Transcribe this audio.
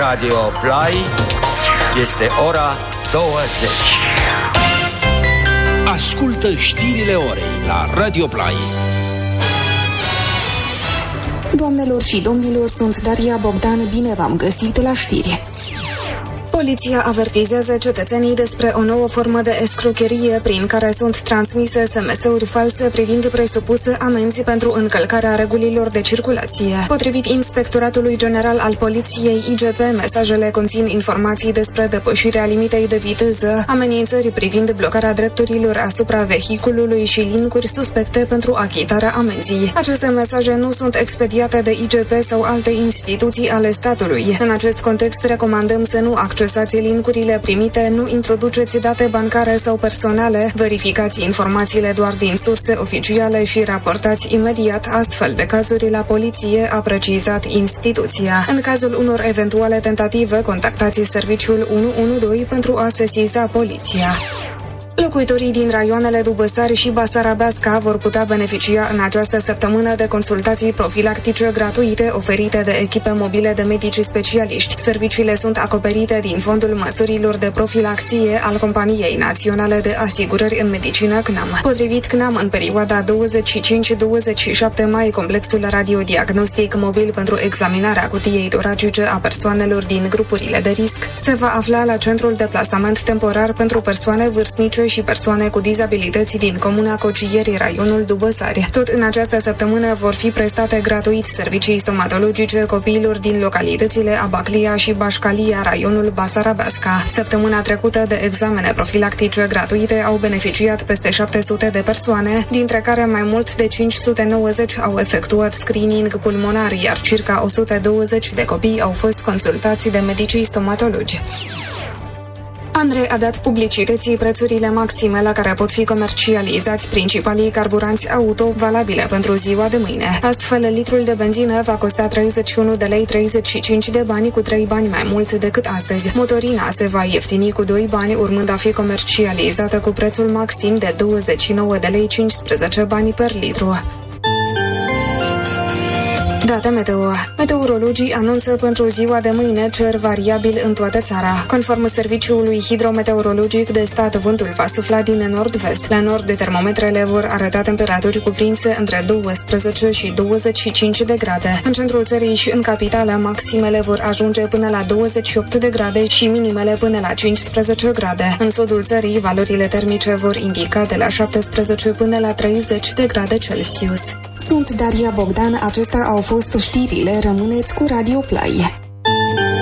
Radio Play. Este ora 20. Ascultă știrile orei la Radio Play. Doamnelor și domnilor, sunt Daria Bogdan, bine v-am găsit la știri. Poliția avertizează cetățenii despre o nouă formă de escrocherie prin care sunt transmise SMS-uri false privind presupuse amenzi pentru încălcarea regulilor de circulație. Potrivit Inspectoratului General al Poliției IGP, mesajele conțin informații despre depășirea limitei de viteză, amenințări privind blocarea drepturilor asupra vehiculului și linkuri suspecte pentru achitarea amenzii. Aceste mesaje nu sunt expediate de IGP sau alte instituții ale statului. În acest context, recomandăm să nu accesați linkurile primite, nu introduceți date bancare sau personale, verificați informațiile doar din surse oficiale și raportați imediat astfel de cazuri la poliție, a precizat instituția. În cazul unor eventuale tentative, contactați serviciul 112 pentru a sesiza poliția. Locuitorii din raioanele Dubăsari și Basarabeasca vor putea beneficia în această săptămână de consultații profilactice gratuite oferite de echipe mobile de medici specialiști. Serviciile sunt acoperite din fondul măsurilor de profilaxie al Companiei Naționale de Asigurări în Medicină CNAM. Potrivit CNAM, în perioada 25-27 mai, complexul radiodiagnostic mobil pentru examinarea cutiei toracice a persoanelor din grupurile de risc se va afla la centrul de plasament temporar pentru persoane vârstnice și persoane cu dizabilități din comuna Cocieri, raionul Dubăsari. Tot în această săptămână vor fi prestate gratuit servicii stomatologice copiilor din localitățile Abaclia și Bașcalia, raionul Basarabeasca. Săptămâna trecută de examene profilactice gratuite au beneficiat peste 700 de persoane, dintre care mai mult de 590 au efectuat screening pulmonar, iar circa 120 de copii au fost consultați de medicii stomatologi. ANRE a dat publicității prețurile maxime la care pot fi comercializați principalii carburanți auto valabile pentru ziua de mâine. Astfel, litrul de benzină va costa 31 de lei 35 de bani, cu 3 bani mai mult decât astăzi. Motorina se va ieftini cu 2 bani, urmând a fi comercializată cu prețul maxim de 29 de lei 15 bani per litru. Date meteo. Meteorologii anunță pentru ziua de mâine cer variabil în toată țara. Conform Serviciului Hidrometeorologic de Stat, vântul va sufla din nord-vest. La nord, termometrele vor arăta temperaturi cuprinse între 12 și 25 de grade. În centrul țării și în capitală, maximele vor ajunge până la 28 de grade și minimele până la 15 grade. În sudul țării, valorile termice vor indica de la 17 până la 30 de grade Celsius. Sunt Daria Bogdan, acestea au fost știrile, rămâneți cu Radio Play.